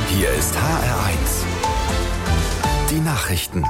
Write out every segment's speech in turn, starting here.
Hier ist HR1. Die Nachrichten.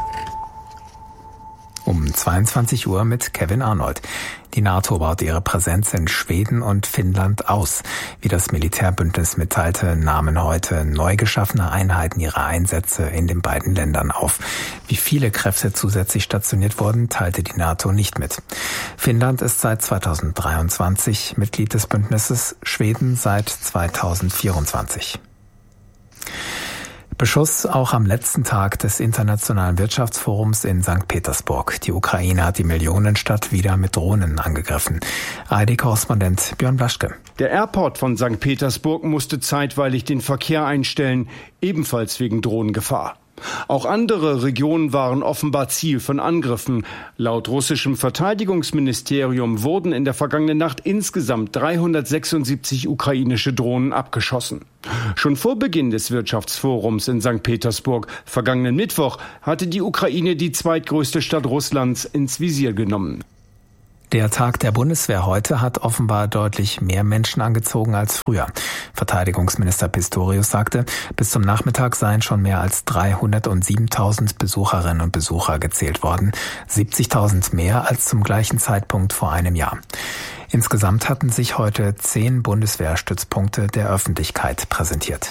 Um 22 Uhr mit Kevin Arnold. Die NATO baut ihre Präsenz in Schweden und Finnland aus. Wie das Militärbündnis mitteilte, nahmen heute neu geschaffene Einheiten ihre Einsätze in den beiden Ländern auf. Wie viele Kräfte zusätzlich stationiert wurden, teilte die NATO nicht mit. Finnland ist seit 2023 Mitglied des Bündnisses, Schweden seit 2024. Beschuss auch am letzten Tag des Internationalen Wirtschaftsforums in St. Petersburg. Die Ukraine hat die Millionenstadt wieder mit Drohnen angegriffen. ARD-Korrespondent Björn Blaschke. Der Airport von St. Petersburg musste zeitweilig den Verkehr einstellen, ebenfalls wegen Drohnengefahr. Auch andere Regionen waren offenbar Ziel von Angriffen. Laut russischem Verteidigungsministerium wurden in der vergangenen Nacht insgesamt 376 ukrainische Drohnen abgeschossen. Schon vor Beginn des Wirtschaftsforums in St. Petersburg, vergangenen Mittwoch, hatte die Ukraine die zweitgrößte Stadt Russlands ins Visier genommen. Der Tag der Bundeswehr heute hat offenbar deutlich mehr Menschen angezogen als früher. Verteidigungsminister Pistorius sagte, bis zum Nachmittag seien schon mehr als 307.000 Besucherinnen und Besucher gezählt worden, 70.000 mehr als zum gleichen Zeitpunkt vor einem Jahr. Insgesamt hatten sich heute 10 Bundeswehrstützpunkte der Öffentlichkeit präsentiert.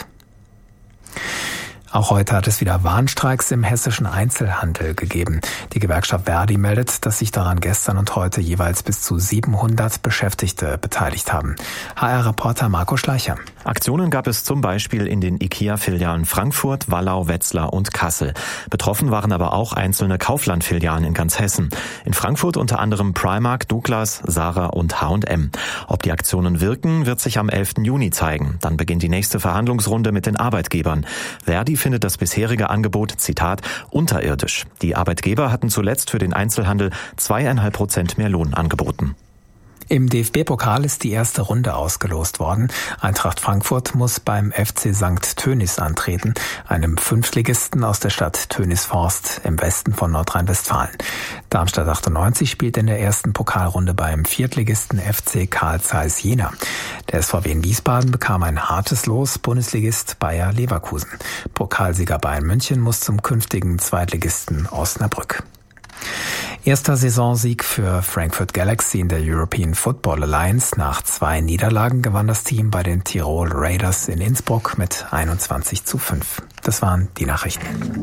Auch heute hat es wieder Warnstreiks im hessischen Einzelhandel gegeben. Die Gewerkschaft Verdi meldet, dass sich daran gestern und heute jeweils bis zu 700 Beschäftigte beteiligt haben. HR-Reporter Marco Schleicher. Aktionen gab es zum Beispiel in den IKEA-Filialen Frankfurt, Wallau, Wetzlar und Kassel. Betroffen waren aber auch einzelne Kaufland-Filialen in ganz Hessen. In Frankfurt unter anderem Primark, Douglas, Zara und H&M. Ob die Aktionen wirken, wird sich am 11. Juni zeigen. Dann beginnt die nächste Verhandlungsrunde mit den Arbeitgebern. Verdi findet das bisherige Angebot, Zitat, unterirdisch. Die Arbeitgeber hatten zuletzt für den Einzelhandel 2,5% mehr Lohn angeboten. Im DFB-Pokal ist die erste Runde ausgelost worden. Eintracht Frankfurt muss beim FC St. Tönnies antreten, einem Fünftligisten aus der Stadt Tönisvorst im Westen von Nordrhein-Westfalen. Darmstadt 98 spielt in der ersten Pokalrunde beim Viertligisten FC Carl Zeiss Jena. Der SVW in Wiesbaden bekam ein hartes Los, Bundesligist Bayer Leverkusen. Pokalsieger Bayern München muss zum künftigen Zweitligisten Osnabrück. Erster Saisonsieg für Frankfurt Galaxy in der European Football Alliance. Nach 2 Niederlagen gewann das Team bei den Tirol Raiders in Innsbruck mit 21:5. Das waren die Nachrichten.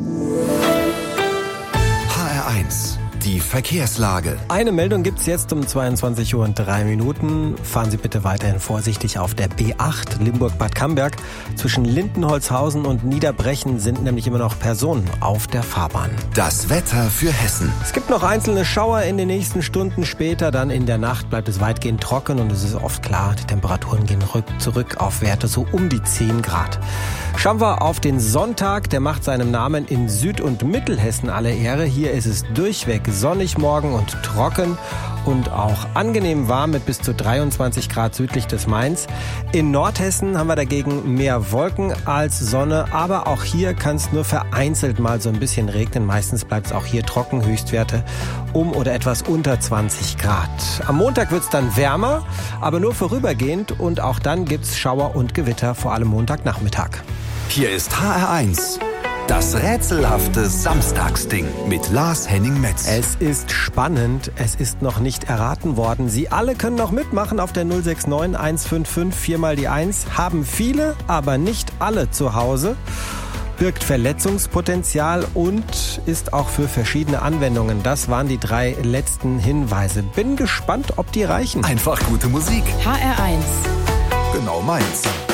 HR1. Die Verkehrslage. Eine Meldung gibt's jetzt um 22:03 Uhr. Fahren Sie bitte weiterhin vorsichtig auf der B8 Limburg-Bad Camberg. Zwischen Lindenholzhausen und Niederbrechen sind nämlich immer noch Personen auf der Fahrbahn. Das Wetter für Hessen. Es gibt noch einzelne Schauer in den nächsten Stunden. Später dann in der Nacht bleibt es weitgehend trocken und es ist oft klar, die Temperaturen gehen zurück auf Werte so um die 10 Grad. Schauen wir auf den Sonntag. Der macht seinem Namen in Süd- und Mittelhessen alle Ehre. Hier ist es durchweg sonnig morgen und trocken und auch angenehm warm mit bis zu 23 Grad südlich des Mains. In Nordhessen haben wir dagegen mehr Wolken als Sonne, aber auch hier kann es nur vereinzelt mal so ein bisschen regnen. Meistens bleibt es auch hier trocken, Höchstwerte um oder etwas unter 20 Grad. Am Montag wird es dann wärmer, aber nur vorübergehend und auch dann gibt es Schauer und Gewitter, vor allem Montagnachmittag. Hier ist HR1. Das rätselhafte Samstagsding mit Lars Henning-Metz. Es ist spannend, es ist noch nicht erraten worden. Sie alle können noch mitmachen auf der 069 155 4 mal die 1. Haben viele, aber nicht alle zu Hause. Birgt Verletzungspotenzial und ist auch für verschiedene Anwendungen. Das waren die 3 letzten Hinweise. Bin gespannt, ob die reichen. Einfach gute Musik. HR1. Genau meins.